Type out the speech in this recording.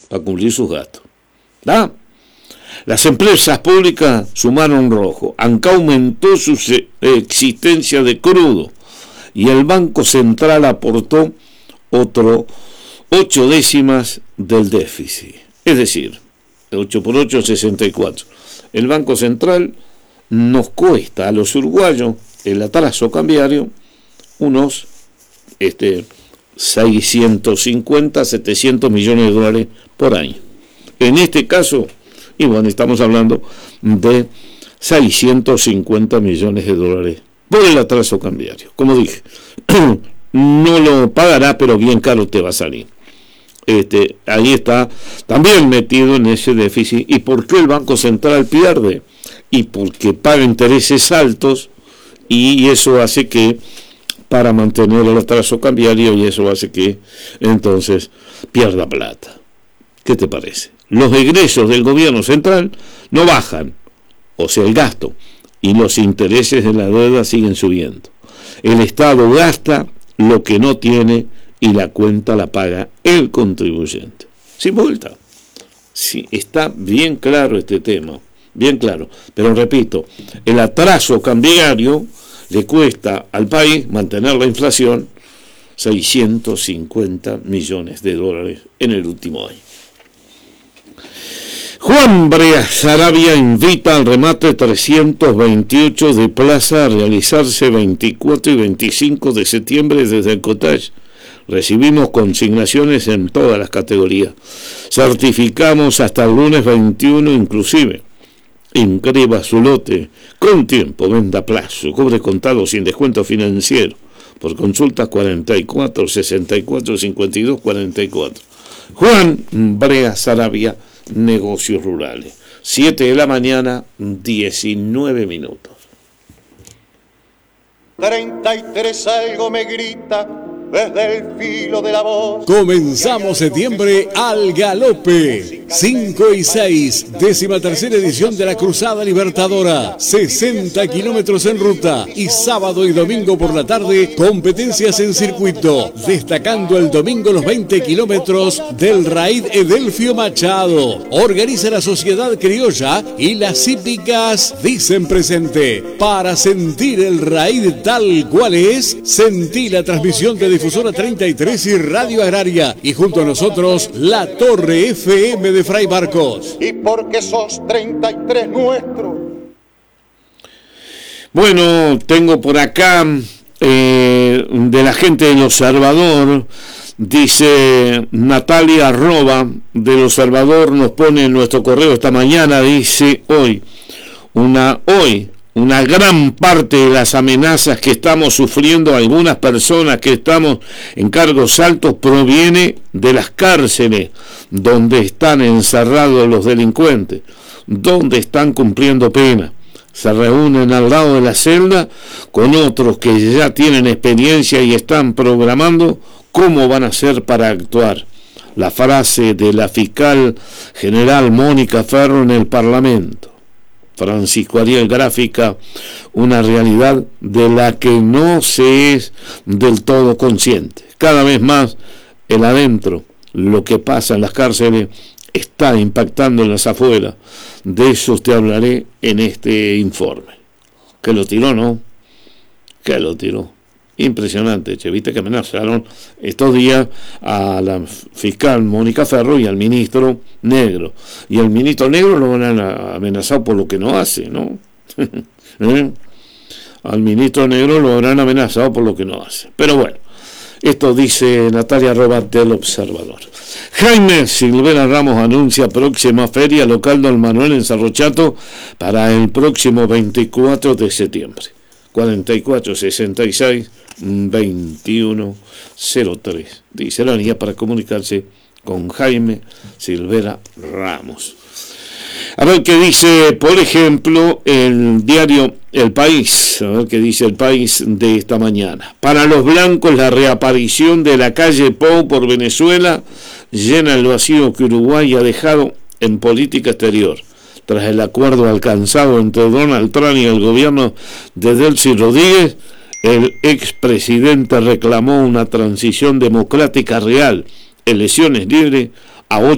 para cumplir sus gastos. ¿Ah? Las empresas públicas sumaron rojo. ANCA aumentó su existencia de crudo y el Banco Central aportó otro 8 décimas del déficit. Es decir, 8 por 8, 64. El Banco Central nos cuesta a los uruguayos el atraso cambiario unos 650, 700 millones de dólares por año. En este caso, y bueno, estamos hablando de 650 millones de dólares por el atraso cambiario. Como dije, no lo pagará, pero bien caro te va a salir. Ahí está también metido en ese déficit. ¿Y por qué el Banco Central pierde? Y porque paga intereses altos, y eso hace que, para mantener el atraso cambiario, y eso hace que entonces pierda plata. ¿Qué te parece? Los egresos del gobierno central no bajan, o sea, el gasto, y los intereses de la deuda siguen subiendo. El Estado gasta lo que no tiene y la cuenta la paga el contribuyente. Sin vuelta. Sí, está bien claro este tema, bien claro. Pero repito, el atraso cambiario le cuesta al país mantener la inflación 650 millones de dólares en el último año. Juan Brea Sarabia invita al remate 328 de Plaza a realizarse 24 y 25 de septiembre desde el Cottage. Recibimos consignaciones en todas las categorías. Certificamos hasta el lunes 21 inclusive. Inscriba su lote con tiempo, venda a plazo, cobre contado sin descuento financiero. Por consulta 44 64 52 44. Juan Brea Sarabia, Negocios Rurales. 7 de la mañana, 19 minutos. 33 algo me grita desde el filo de la voz. Comenzamos septiembre al galope. 5 y 6, 13ª edición de la Cruzada Libertadora. 60 kilómetros en ruta y sábado y domingo por la tarde competencias en circuito. Destacando el domingo los 20 kilómetros del Raid Edelfio Machado. Organiza la Sociedad Criolla y las hípicas dicen presente. Para sentir el Raid tal cual es, sentí la transmisión de Difusora 33 y Radio Agraria, y junto a nosotros la Torre FM de Fray Barcos. Y porque sos 33 nuestro. Bueno, tengo por acá de la gente del Observador, dice Natalia Arroba del Observador, nos pone en nuestro correo esta mañana, dice una gran parte de las amenazas que estamos sufriendo algunas personas que estamos en cargos altos proviene de las cárceles donde están encerrados los delincuentes, donde están cumpliendo pena. Se reúnen al lado de la celda con otros que ya tienen experiencia y están programando cómo van a hacer para actuar. La frase de la fiscal general Mónica Ferro en el Parlamento. Francisco Ariel gráfica una realidad de la que no se es del todo consciente. Cada vez más el adentro, lo que pasa en las cárceles, está impactando en las afueras. De eso te hablaré en este informe. Que lo tiró, ¿no? Que lo tiró. Impresionante, che, viste que amenazaron estos días a la fiscal Mónica Ferro y al ministro Negro. Y al ministro Negro lo han amenazado por lo que no hace, ¿no? Al ministro Negro lo habrán amenazado por lo que no hace. Pero bueno, esto dice Natalia Robat del Observador. Jaime Silvera Ramos anuncia próxima feria local Don Manuel en Cerro Chato para el próximo 24 de septiembre. 44 66 21 03. Dice la niña para comunicarse con Jaime Silvera Ramos. A ver qué dice, por ejemplo, el diario El País. A ver qué dice El País de esta mañana. Para los blancos, la reaparición de la calle Pou por Venezuela llena el vacío que Uruguay ha dejado en política exterior. Tras el acuerdo alcanzado entre Donald Trump y el gobierno de Delcy Rodríguez, el expresidente reclamó una transición democrática real, elecciones libres a